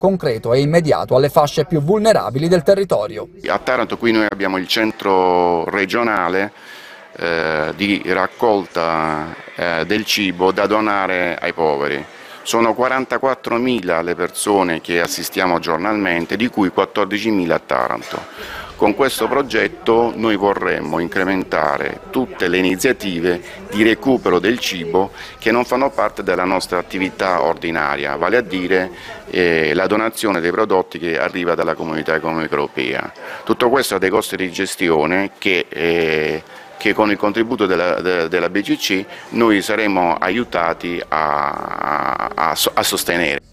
concreto e immediato alle fasce più vulnerabili del territorio. A Taranto qui noi abbiamo il centro regionale di raccolta del cibo da donare ai poveri. Sono 44.000 le persone che assistiamo giornalmente, di cui 14.000 a Taranto. Con questo progetto noi vorremmo incrementare tutte le iniziative di recupero del cibo che non fanno parte della nostra attività ordinaria, vale a dire la donazione dei prodotti che arriva dalla Comunità Economica Europea. Tutto questo ha dei costi di gestione che con il contributo della BCC noi saremo aiutati a sostenere.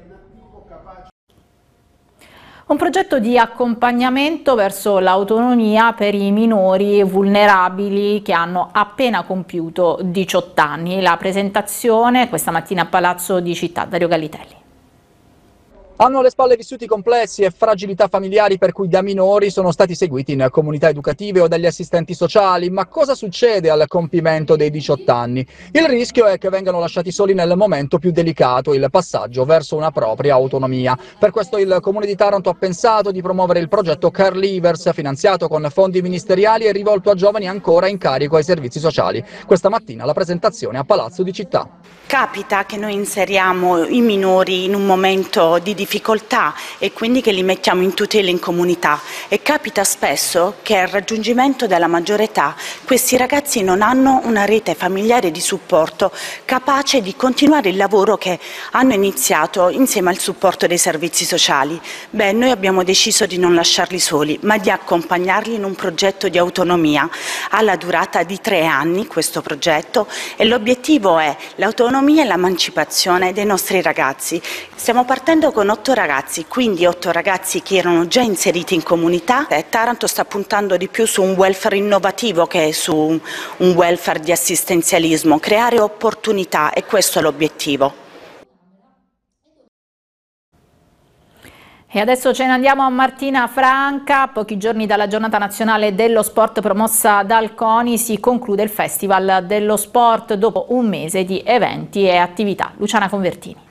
Un progetto di accompagnamento verso l'autonomia per i minori vulnerabili che hanno appena compiuto 18 anni. La presentazione questa mattina a Palazzo di Città. Dario Gallitelli. Hanno alle spalle vissuti complessi e fragilità familiari per cui da minori sono stati seguiti in comunità educative o dagli assistenti sociali. Ma cosa succede al compimento dei 18 anni? Il rischio è che vengano lasciati soli nel momento più delicato, il passaggio verso una propria autonomia. Per questo il Comune di Taranto ha pensato di promuovere il progetto Care Leavers, finanziato con fondi ministeriali e rivolto a giovani ancora in carico ai servizi sociali. Questa mattina la presentazione a Palazzo di Città. Capita che noi inseriamo i minori in un momento di difficoltà e quindi che li mettiamo in tutela in comunità, e capita spesso che al raggiungimento della maggiore età questi ragazzi non hanno una rete familiare di supporto capace di continuare il lavoro che hanno iniziato insieme al supporto dei servizi sociali. Noi abbiamo deciso di non lasciarli soli, ma di accompagnarli in un progetto di autonomia. Ha la durata di 3 anni questo progetto e l'obiettivo è l'autonomia e l'emancipazione dei nostri ragazzi. Stiamo partendo con 8 ragazzi, quindi 8 ragazzi che erano già inseriti in comunità. Taranto sta puntando di più su un welfare innovativo che su un welfare di assistenzialismo, creare opportunità, e questo è l'obiettivo. E adesso ce ne andiamo a Martina Franca. Pochi giorni dalla giornata nazionale dello sport promossa dal CONI si conclude il Festival dello Sport dopo un mese di eventi e attività. Luciana Convertini.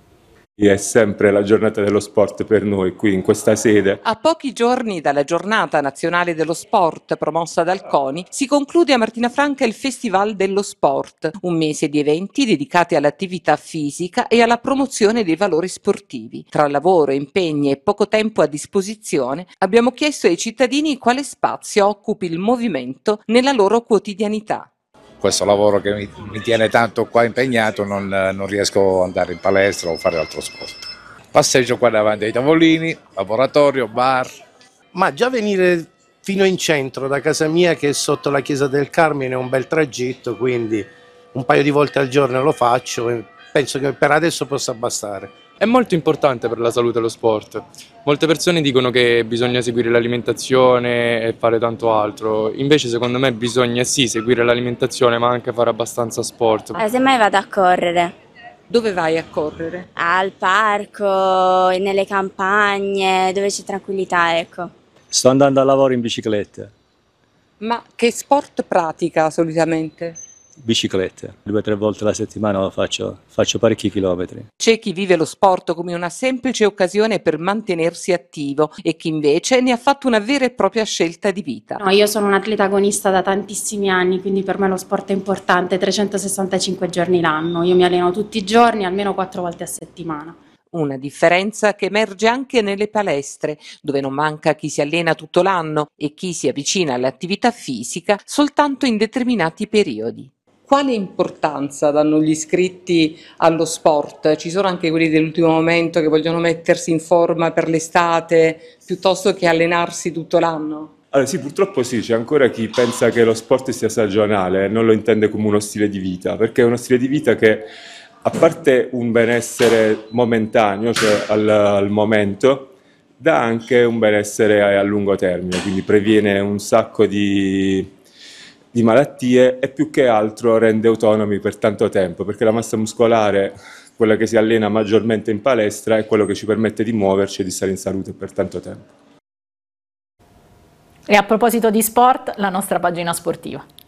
È sempre la giornata dello sport per noi qui in questa sede. A pochi giorni dalla giornata nazionale dello sport promossa dal CONI si conclude a Martina Franca il Festival dello Sport, un mese di eventi dedicati all'attività fisica e alla promozione dei valori sportivi. Tra lavoro, impegni e poco tempo a disposizione abbiamo chiesto ai cittadini quale spazio occupi il movimento nella loro quotidianità. Questo lavoro che mi tiene tanto qua impegnato non riesco ad andare in palestra o fare altro sport. Passeggio qua davanti ai tavolini, laboratorio, bar. Ma già venire fino in centro da casa mia, che è sotto la chiesa del Carmine, è un bel tragitto, quindi un paio di volte al giorno lo faccio e penso che per adesso possa bastare. È molto importante per la salute lo sport. Molte persone dicono che bisogna seguire l'alimentazione e fare tanto altro, invece secondo me bisogna sì seguire l'alimentazione ma anche fare abbastanza sport. Semmai vado a correre. Dove vai a correre? Al parco, nelle campagne, dove c'è tranquillità, ecco. Sto andando al lavoro in bicicletta. Ma che sport pratica solitamente? Biciclette, 2 o 3 volte alla settimana faccio parecchi chilometri. C'è chi vive lo sport come una semplice occasione per mantenersi attivo e chi invece ne ha fatto una vera e propria scelta di vita. No, io sono un atleta agonista da tantissimi anni, quindi per me lo sport è importante, 365 giorni l'anno. Io mi alleno tutti i giorni, almeno 4 volte a settimana. Una differenza che emerge anche nelle palestre, dove non manca chi si allena tutto l'anno e chi si avvicina all'attività fisica soltanto in determinati periodi. Quale importanza danno gli iscritti allo sport? Ci sono anche quelli dell'ultimo momento che vogliono mettersi in forma per l'estate piuttosto che allenarsi tutto l'anno? Allora sì, purtroppo sì, c'è ancora chi pensa che lo sport sia stagionale, non lo intende come uno stile di vita, perché è uno stile di vita che, a parte un benessere momentaneo, cioè al momento, dà anche un benessere a lungo termine, quindi previene un sacco di malattie e più che altro rende autonomi per tanto tempo, perché la massa muscolare, quella che si allena maggiormente in palestra, è quello che ci permette di muoverci e di stare in salute per tanto tempo. E a proposito di sport, la nostra pagina sportiva.